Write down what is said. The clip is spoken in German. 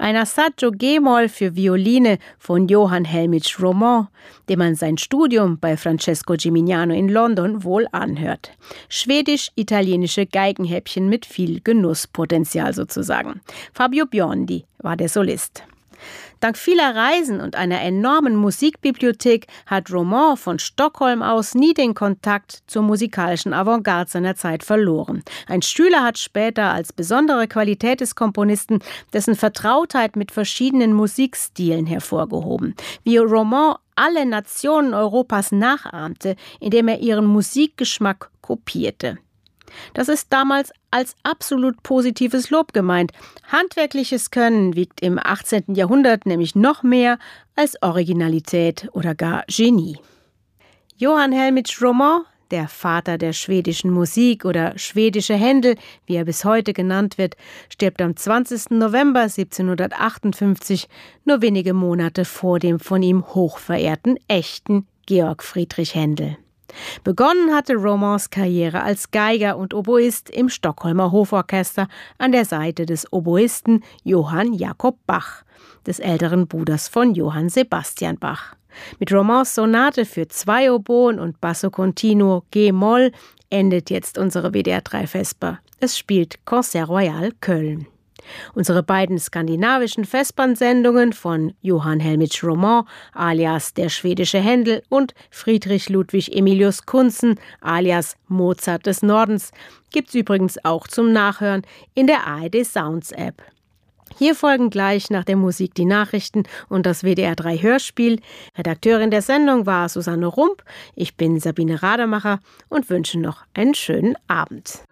Ein Assaggio G-Moll für Violine von Johann Helmich Roman, dem man sein Studium bei Francesco Gimignano in London wohl anhört. Schwedisch-italienische Geigenhäppchen mit viel Genusspotenzial sozusagen. Fabio Biondi war der Solist. Dank vieler Reisen und einer enormen Musikbibliothek hat Roman von Stockholm aus nie den Kontakt zur musikalischen Avantgarde seiner Zeit verloren. Ein Stühler hat später als besondere Qualität des Komponisten dessen Vertrautheit mit verschiedenen Musikstilen hervorgehoben. Wie Roman alle Nationen Europas nachahmte, indem er ihren Musikgeschmack kopierte. Das ist damals als absolut positives Lob gemeint. Handwerkliches Können wiegt im 18. Jahrhundert nämlich noch mehr als Originalität oder gar Genie. Johann Helmich Roman, der Vater der schwedischen Musik oder schwedische Händel, wie er bis heute genannt wird, stirbt am 20. November 1758, nur wenige Monate vor dem von ihm hochverehrten echten Georg Friedrich Händel. Begonnen hatte Romans Karriere als Geiger und Oboist im Stockholmer Hoforchester an der Seite des Oboisten Johann Jakob Bach, des älteren Bruders von Johann Sebastian Bach. Mit Romans Sonate für 2 Oboen und Basso Continuo G-Moll endet jetzt unsere WDR3-Vesper. Es spielt Concert Royal Köln. Unsere beiden skandinavischen Vespern-Sendungen von Johann Helmich Roman alias der schwedische Händel und Friedrich Ludwig Emilius Kuntzen alias Mozart des Nordens gibt's übrigens auch zum Nachhören in der ARD Sounds App. Hier folgen gleich nach der Musik die Nachrichten und das WDR3 Hörspiel. Redakteurin der Sendung war Susanne Rump. Ich bin Sabine Rademacher und wünsche noch einen schönen Abend.